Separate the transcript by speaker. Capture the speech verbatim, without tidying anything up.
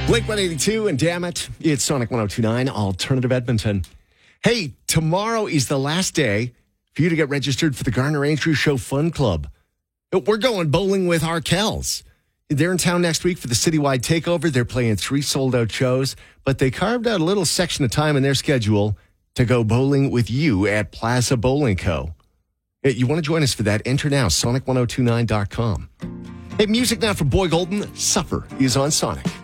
Speaker 1: Blink one eighty-two, and damn it, it's Sonic one oh two point nine, Alternative Edmonton. Hey, tomorrow is the last day for you to get registered for the Garner Andrews Show Fun Club. We're going bowling with Arkells. They're in town next week for the citywide takeover. They're playing three sold-out shows, but they carved out a little section of time in their schedule to go bowling with you at Plaza Bowling Co. You want to join us for that? Enter now, sonic ten twenty-nine dot com. Hey, music now from Boy Golden. Suffer is on Sonic.